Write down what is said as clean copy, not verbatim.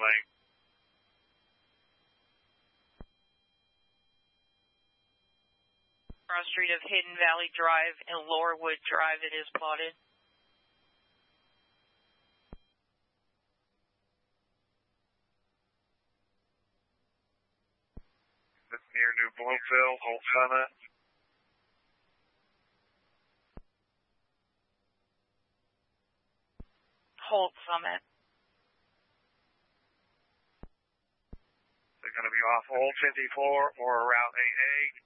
lane. Cross street of Hidden Valley Drive and Lowerwood Drive, it is plotted. It's near New Bloomfield, Holt Summit. Holt Summit. They're going to be off Old 54 or Route 88.